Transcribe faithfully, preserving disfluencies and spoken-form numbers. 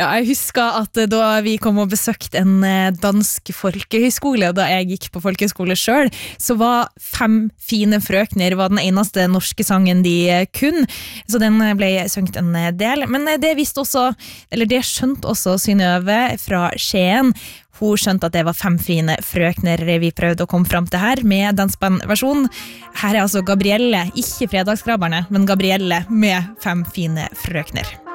Ja, jeg husker at da vi kom og besøkte en dansk folkehøyskole, da jeg gikk på folkehøyskole selv, så var Fem fine frøkner var den eneste norske sangen de kun, så den ble sunget en del. Men det visste også, eller det skjønte også Synnøve fra Skien. Hun skjønte at det var Fem fine frøkner vi prøvde å komme frem til her med dansbandversjon. Her er altså Gabrielle, ikke Fredagskrabberne, men Gabrielle med Fem fine frøkner.